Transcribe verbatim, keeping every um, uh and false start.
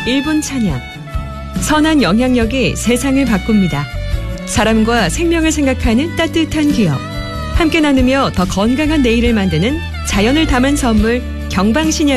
일 분 찬양. 선한 영향력이 세상을 바꿉니다. 사람과 생명을 생각하는 따뜻한 기업. 함께 나누며 더 건강한 내일을 만드는 자연을 담은 선물 경방신약